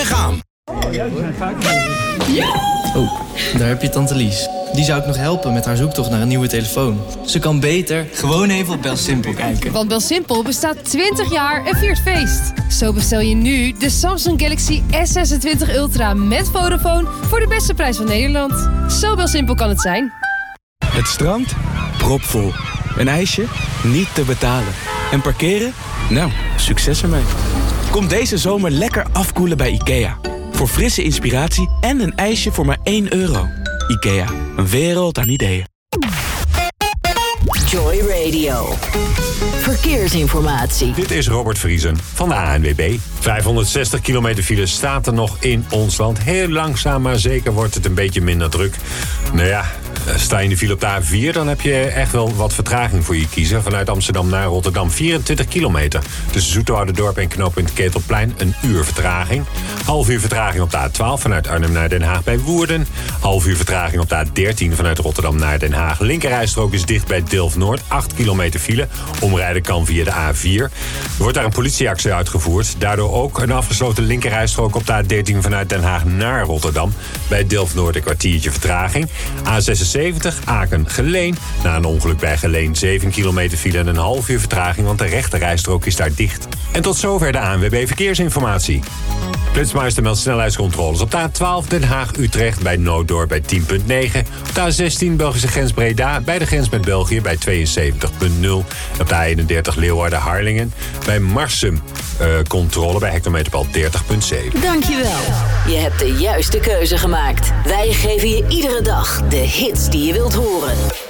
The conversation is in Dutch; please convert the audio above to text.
gaan. Oh, daar heb je tante Lies. Die zou ik nog helpen met haar zoektocht naar een nieuwe telefoon. Ze kan beter gewoon even op BelSimpel kijken. Want BelSimpel bestaat 20 jaar en viert feest. Zo bestel je nu de Samsung Galaxy S26 Ultra met Vodafone voor de beste prijs van Nederland. Zo BelSimpel kan het zijn. Het strand? Propvol. Een ijsje? Niet te betalen. En parkeren? Nou, succes ermee. Kom deze zomer lekker afkoelen bij IKEA. Voor frisse inspiratie en een ijsje voor maar €1. IKEA, een wereld aan ideeën. Joy Radio. Verkeersinformatie. Dit is Robert Vriesen van de ANWB. 560 kilometer file staat er nog in ons land. Heel langzaam, maar zeker wordt het een beetje minder druk. Nou ja, sta je in de file op de A4... dan heb je echt wel wat vertraging voor je kiezen. Vanuit Amsterdam naar Rotterdam 24 kilometer. Tussen Zoeterwouderdorp en knooppunt Ketelplein een uur vertraging. Half uur vertraging op de A12 vanuit Arnhem naar Den Haag bij Woerden. Half uur vertraging op de A13 vanuit Rotterdam naar Den Haag. Linkerrijstrook is dicht bij Delft-Noord. 8 kilometer file. Omrijden kan via de A4. Er wordt daar een politieactie uitgevoerd. Daardoor ook een afgesloten linkerrijstrook op de A13 vanuit Den Haag naar Rotterdam. Bij Delft-Noord een kwartiertje vertraging. A76 Aken-Geleen. Na een ongeluk bij Geleen 7 kilometer file en een half uur vertraging, want de rechterrijstrook is daar dicht. En tot zover de ANWB Verkeersinformatie. Flitsmeister meldt snelheidscontroles op de A12 Den Haag-Utrecht bij Nooddorp bij 10.9. Op de A16 Belgische grens Breda bij de grens met België bij 72.0. Op de A31 Leeuwarden-Harlingen bij Marsum controle bij hectometerpaal 30.7. Dankjewel. Je hebt de juiste keuze gemaakt. Wij geven je iedere dag de hits die je wilt horen.